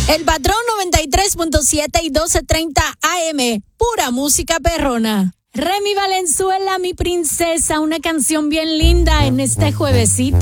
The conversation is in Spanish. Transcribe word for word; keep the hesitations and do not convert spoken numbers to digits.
El Patrón noventa y tres punto siete y doce treinta A M, pura música perrona. Remy Valenzuela, mi princesa, una canción bien linda en este juevesito.